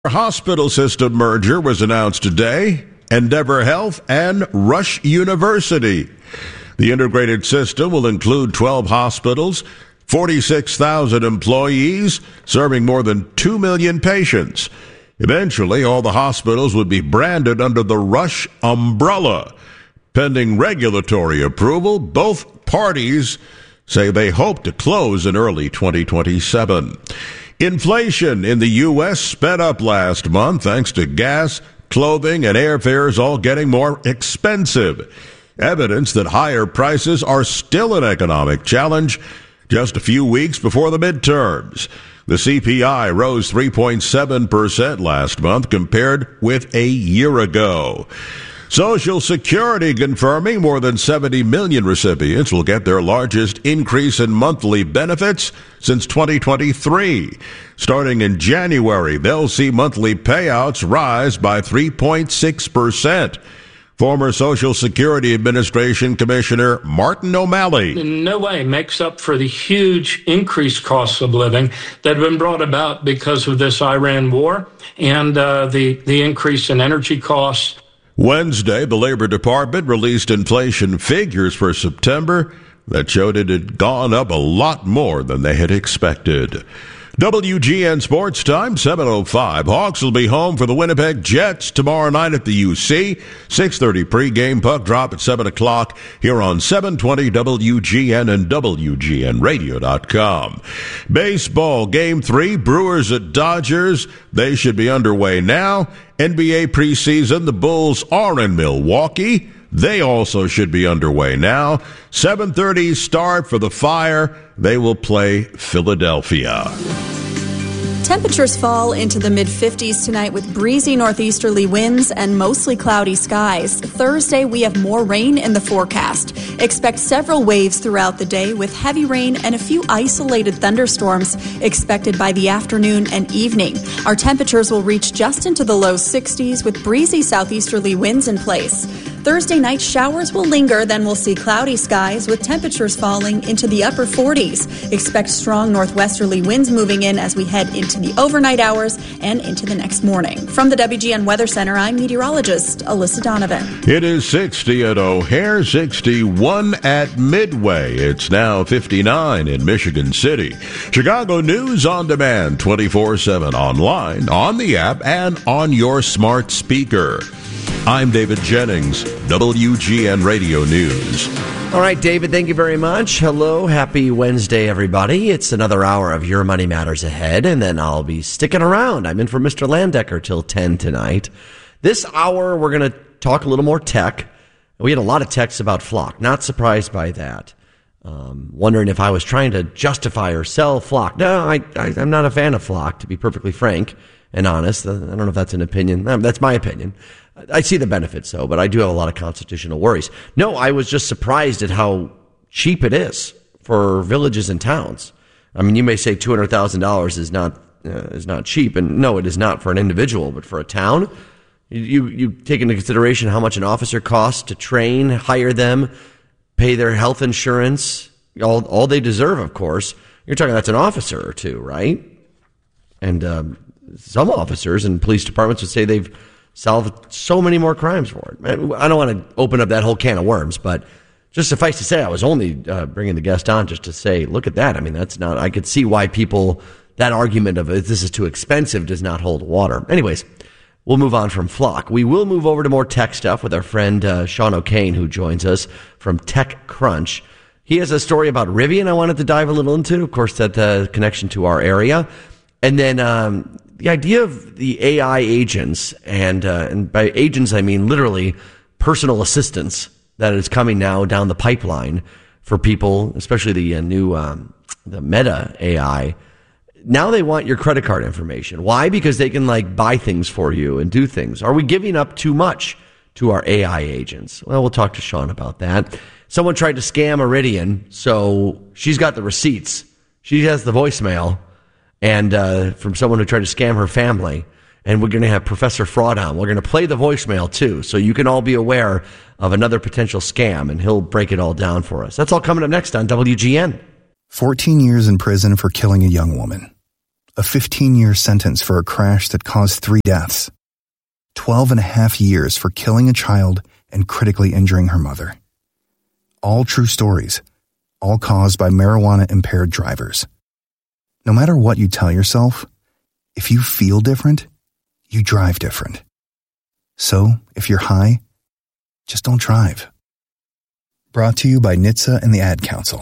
Hospital system merger was announced today. Endeavor Health and Rush University. The integrated system will include 12 hospitals, 46,000 employees, serving more than 2 million patients. Eventually, all the hospitals would be branded under the Rush umbrella. Pending regulatory approval, both parties say they hope to close in early 2027. Inflation in the U.S. sped up last month thanks to gas, clothing, and airfares all getting more expensive. Evidence that higher prices are still an economic challenge just a few weeks before the midterms. The CPI rose 3.7% last month compared with a year ago. Social Security confirming more than 70 million recipients will get their largest increase in monthly benefits since 2023. Starting in January, they'll see monthly payouts rise by 3.6%. Former Social Security Administration Commissioner Martin O'Malley. In no way makes up for the huge increased costs of living that have been brought about because of this Iran war and the increase in energy costs. Wednesday, the Labor Department released inflation figures for September that showed it had gone up a lot more than they had expected. WGN Sports Time, 7:05. Hawks will be home for the Winnipeg Jets tomorrow night at the UC. 6:30 pregame, puck drop at 7 o'clock here on 720 WGN and WGNradio.com. Baseball, Game 3, Brewers at Dodgers. They should be underway now. NBA preseason, the Bulls are in Milwaukee. They also should be underway now. 7:30 start for the Fire. They will play Philadelphia. Temperatures fall into the mid-50s tonight with breezy northeasterly winds and mostly cloudy skies. Thursday, we have more rain in the forecast. Expect several waves throughout the day with heavy rain and a few isolated thunderstorms expected by the afternoon and evening. Our temperatures will reach just into the low 60s with breezy southeasterly winds in place. Thursday night showers will linger, then we'll see cloudy skies with temperatures falling into the upper 40s. Expect strong northwesterly winds moving in as we head into the overnight hours and into the next morning. From the WGN Weather Center, I'm meteorologist Alyssa Donovan. It is 60 at O'Hare, 61 at Midway. It's now 59 in Michigan City. Chicago News on demand 24/7 online, on the app, and on your smart speaker. I'm David Jennings, WGN Radio News. All right, David, thank you very much. Hello, happy Wednesday, everybody. It's another hour of Your Money Matters ahead, and then I'll be sticking around. I'm in for Mr. Landecker till 10 tonight. This hour, we're going to talk a little more tech. We had a lot of texts about Flock. Not surprised by that. Wondering if I was trying to justify or sell Flock. No, I'm not a fan of Flock, to be perfectly frank and honest. I don't know if that's an opinion. That's my opinion. I see the benefits, though, but I do have a lot of constitutional worries. No, I was just surprised at how cheap it is for villages and towns. I mean, you may say $200,000 is not cheap, and no, it is not for an individual, but for a town. You take into consideration how much an officer costs to train, hire them, pay their health insurance, all they deserve, of course. You're talking that's an officer or two, right? And some officers and police departments would say they've solved so many more crimes for it. I don't want to open up that whole can of worms, but just suffice to say, I was only bringing the guest on just to say, look at that. I mean, that's not, I could see why people, that argument of this is too expensive does not hold water. Anyways, we'll move on from Flock. We will move over to more tech stuff with our friend Sean O'Kane, who joins us from TechCrunch. He has a story about Rivian I wanted to dive a little into. Of course, that connection to our area. And then the idea of the AI agents, and by agents I mean literally personal assistants that is coming now down the pipeline for people, especially the new the Meta AI. Now they want your credit card information. Why? Because they can buy things for you and do things. Are we giving up too much to our AI agents? Well, we'll talk to Sean about that. Someone tried to scam Iridian, so she's got the receipts. She has the voicemail. And from someone who tried to scam her family. And we're going to have Professor Fraud on. We're going to play the voicemail, too, so you can all be aware of another potential scam, and he'll break it all down for us. That's all coming up next on WGN. 14 years in prison for killing a young woman. a 15-year sentence for a crash that caused 3 deaths, 12.5 years for killing a child and critically injuring her mother. All true stories, all caused by marijuana-impaired drivers. No matter what you tell yourself, if you feel different, you drive different. So, if you're high, just don't drive. Brought to you by NHTSA and the Ad Council.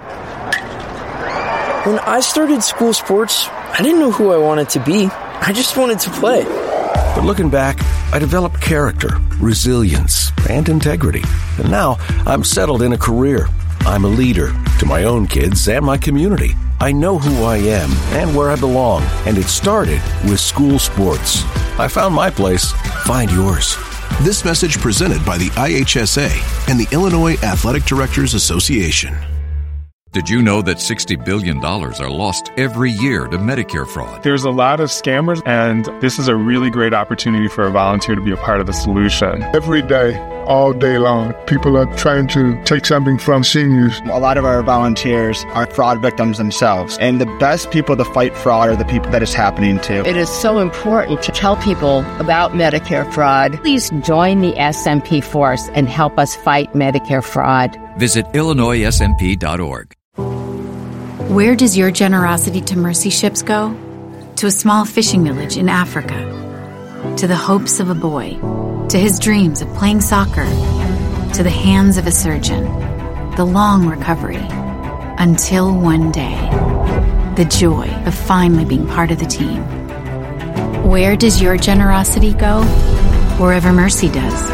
When I started school sports, I didn't know who I wanted to be. I just wanted to play. But looking back, I developed character, resilience, and integrity. And now I'm settled in a career. I'm a leader to my own kids and my community. I know who I am and where I belong, and it started with school sports. I found my place. Find yours. This message presented by the IHSA and the Illinois Athletic Directors Association. Did you know that $60 billion are lost every year to Medicare fraud? There's a lot of scammers, and this is a really great opportunity for a volunteer to be a part of the solution. Every day, all day long, people are trying to take something from seniors. A lot of our volunteers are fraud victims themselves, and the best people to fight fraud are the people that it's happening to. It is so important to tell people about Medicare fraud. Please join the SMP force and help us fight Medicare fraud. Visit IllinoisSMP.org. Where does your generosity to mercy ships go? To a small fishing village in Africa. To the hopes of a boy. To his dreams of playing soccer. To the hands of a surgeon. The long recovery. Until one day. The joy of finally being part of the team. Where does your generosity go? Wherever mercy does.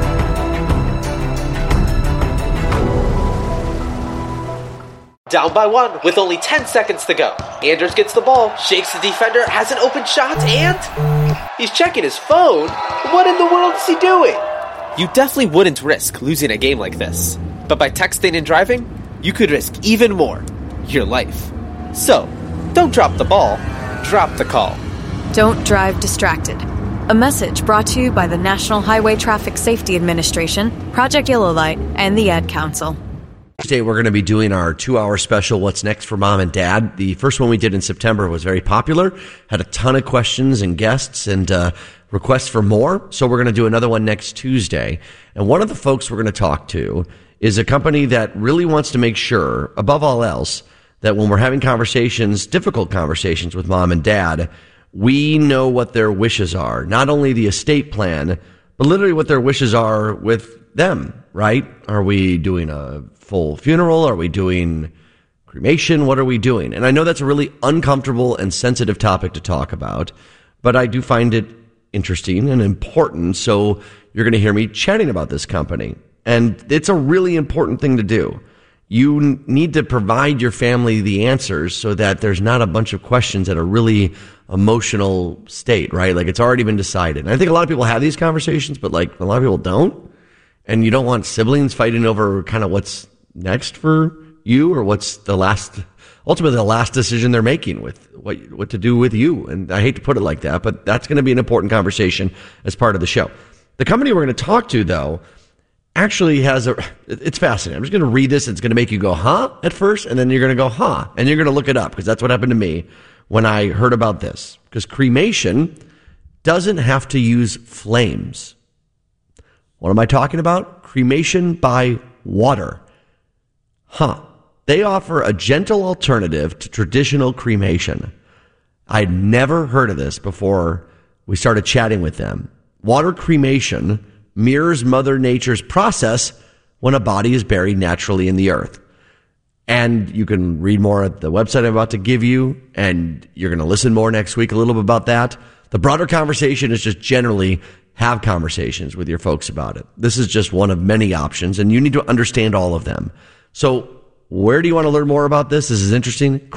Down by 1 with only 10 seconds to go. Anders gets the ball, shakes the defender, has an open shot, and he's checking his phone. What in the world is he doing? You definitely wouldn't risk losing a game like this. But by texting and driving, you could risk even more, your life. So, don't drop the ball, drop the call. Don't drive distracted. A message brought to you by the National Highway Traffic Safety Administration, Project Yellow Light, and the Ad Council. Today we're going to be doing our 2-hour special, What's Next for Mom and Dad. The first one we did in September was very popular, had a ton of questions and guests and requests for more. So we're going to do another one next Tuesday. And one of the folks we're going to talk to is a company that really wants to make sure, above all else, that when we're having conversations, difficult conversations with mom and dad, we know what their wishes are. Not only the estate plan, but literally what their wishes are with them, right? Are we doing a full funeral? Are we doing cremation? What are we doing? And I know that's a really uncomfortable and sensitive topic to talk about, but I do find it interesting and important. So you're going to hear me chatting about this company. And it's a really important thing to do. You need to provide your family the answers so that there's not a bunch of questions at a really emotional state, right? Like it's already been decided. And I think a lot of people have these conversations, but like a lot of people don't. And you don't want siblings fighting over kind of what's next for you or what's ultimately the last decision they're making with what to do with you. And I hate to put it like that, but that's going to be an important conversation as part of the show. The company we're going to talk to, though, actually it's fascinating. I'm just going to read this. It's going to make you go, huh, at first, and then you're going to go, huh, and you're going to look it up because that's what happened to me when I heard about this. Because cremation doesn't have to use flames. What am I talking about? Cremation by water. Huh. They offer a gentle alternative to traditional cremation. I'd never heard of this before we started chatting with them. Water cremation mirrors Mother Nature's process when a body is buried naturally in the earth. And you can read more at the website I'm about to give you, and you're going to listen more next week a little bit about that. The broader conversation is just generally have conversations with your folks about it. This is just one of many options, and you need to understand all of them. So where do you want to learn more about this? This is interesting.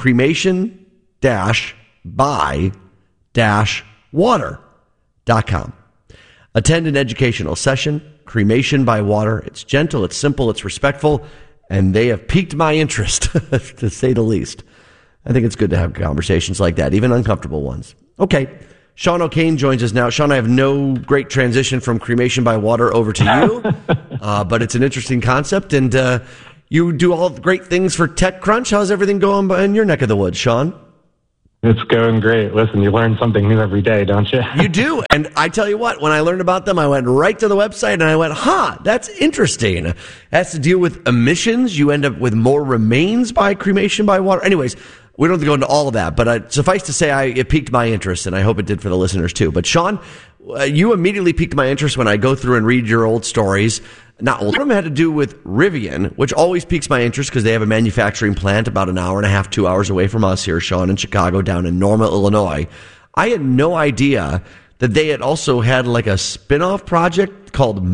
Cremation-by-water.com. Attend an educational session, Cremation by Water. It's gentle, it's simple, it's respectful, and they have piqued my interest, to say the least. I think it's good to have conversations like that, even uncomfortable ones. Okay, Sean O'Kane joins us now. Sean, I have no great transition from Cremation by Water over to you, but it's an interesting concept, and you do all the great things for TechCrunch. How's everything going in your neck of the woods, Sean? It's going great. Listen, you learn something new every day, don't you? You do. And I tell you what, when I learned about them, I went right to the website and I went, that's interesting. It has to deal with emissions. You end up with more remains by cremation by water. Anyways, we don't have to go into all of that, but suffice to say, it piqued my interest, and I hope it did for the listeners too. But Sean, you immediately piqued my interest when I go through and read your old stories. Not all of them had to do with Rivian, which always piques my interest because they have a manufacturing plant about an hour and a half, 2 hours away from us here, Sean, in Chicago, down in Norma, Illinois. I had no idea that they had also had like a spin-off project called